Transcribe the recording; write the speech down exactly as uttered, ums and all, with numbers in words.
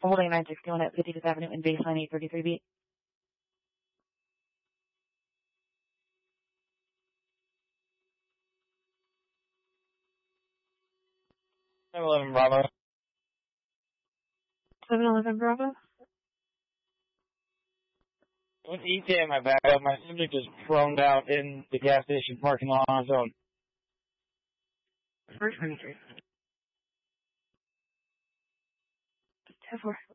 Holding nine sixty-one at fifty-fifth Avenue in baseline eight thirty-three B. seven eleven Bravo. seven eleven Bravo. With E T A in my backup, my subject is prone out in the gas station parking lot on his own. First twenty-three. ten four.